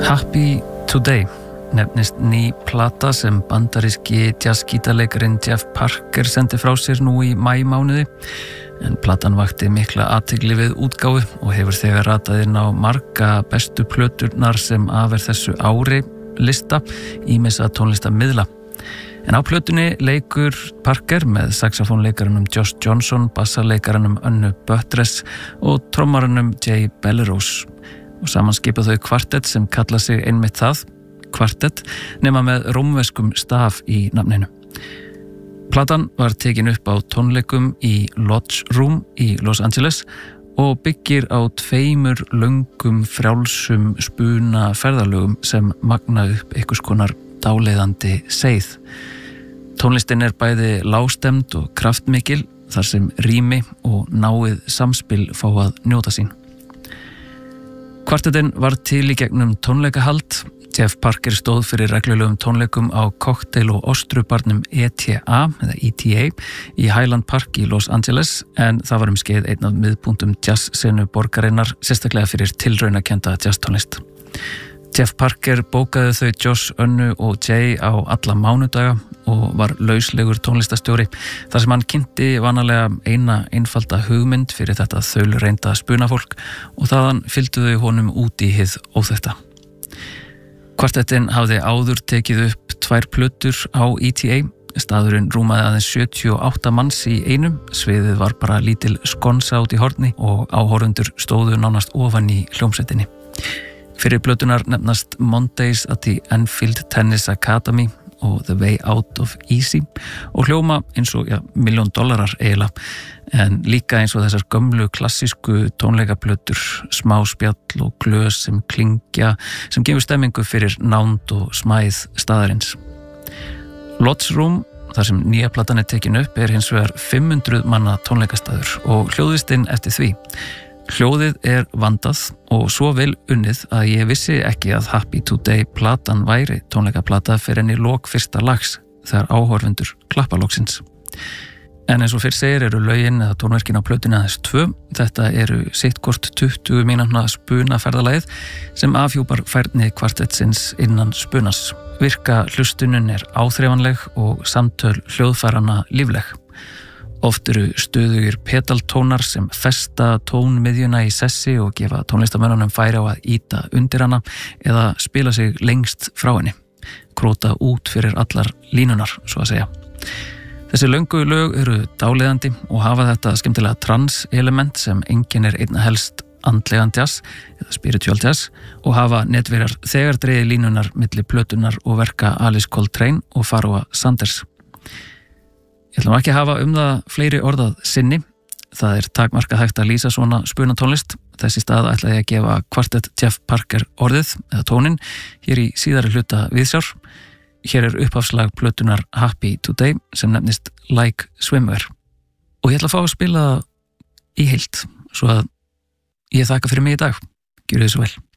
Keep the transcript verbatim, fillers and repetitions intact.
Happy Today nefnist ný plata sem bandaríski jazzgítarleikarinn Jeff Parker sendi frá sér nú í maímánuði, en platan vakti mikla athygli við útgáfu og hefur þegar ratað inn á marga bestu plöturnar sem af er þessu ári lista ýmissa tónlistamiðla. En á plötunni leikur Parker með saxofónleikaranum Josh Johnson, bassaleikaranum Önnu Buttress og trommaranum Jay Bellerose. Og saman skipa þau kvartett sem kalla sig einmitt það, kvartett, nema með rómverskum staf í nafninu. Platan var tekin upp á tónleikum í Lodge Room í Los Angeles og byggir á tveimur löngum frjálsum spuna ferðalögum sem magna upp einhvers konar dáleiðandi seið. Tónlistin er bæði lágstemd og kraftmikil þar sem rými og náið samspil fá að njóta sín. Kvartettin var til í gegnum tónleikahald. Jeff Parker stóð fyrir reglulegum tónleikum á kokteil- og ostrubarnum E T A eða E T A í Highland Park í Los Angeles, en það var um skeið einn af miðpunktum jazzsenu borgarinnar, sérstaklega fyrir tilraunakennda jazztónlist. Jeff Parker bókaði þau Josh, Önnu og Jay á alla mánudaga og var lauslegur tónlistastjóri, þar sem hann kynnti vanalega eina einfalda hugmynd fyrir þetta þaulreynda spunafólk og þaðan fylgdu þau honum út í hið óþekkta. Kvartettin hafði áður tekið upp tvær plötur á E T A. Staðurinn rúmaði aðeins sjötíu og átta manns í einum, sviðið var bara lítil skonsa út í horni og áhorfundur stóðu nánast ofan í hljómsveitinni. Fyrir plötunar nefnast Mondays at the Enfield Tennis Academy og The Way Out of Easy og hljóma eins og ja, miljón dollarar eiginlega, en líka eins og þessar gömlu klassísku tónleikaplötur, smáspjall og glös sem klingja, sem gefur stemmingu fyrir nánd og smæð staðarins. Lodge Room, þar sem nýja platan er tekin upp, er hins vegar fimm hundruð manna tónleikastaður og hljóðvistinn eftir því. Hljóðið er vandað og svo vel unnið að ég vissi ekki að Happy Today platan væri tónleikaplata fyrir enn í lok fyrsta lags þegar áhorfendur klappa loksins. En eins og fyrr segir eru lögin eða tónverkin á plötunni aðeins tvö. Þetta eru sittkort tuttugu mínútna spunaferðalagið sem afhjúpar færni kvartettsins innan spunas. Virka hlustunin er áþreifanleg og samtöl hljóðfærana lífleg. Oft eru stöðugir pedaltónar sem festa tónmiðjuna í sessi og gefa tónlistamönnunum færi á að ýta undir hana eða spila sig lengst frá henni, króta út fyrir allar línunar, svo að segja. Þessi löngu lög eru dáleiðandi og hafa þetta skemmtilega trans-element sem enginn er einna helst andlegan jazz eða spiritual jazz og hafa netverjar þegar dreiði línunar milli plötunar og verka Alice Coltrane og Pharoah Sanders. Ég ætlum ekki að hafa um það fleiri orðað sinni. Það er takmarkað hægt að lýsa svona spunatónlist. Þessi stað ætla ég að gefa kvartett Jeff Parker orðið, eða tónin, hér í síðari hluta viðsjár. Hér er upphafslag plötunar Happy Today sem nefnist Like Swimwear. Og ég ætla að fá að spila í heild, svo að ég þakka fyrir mig í dag. Gjörið þið svo vel.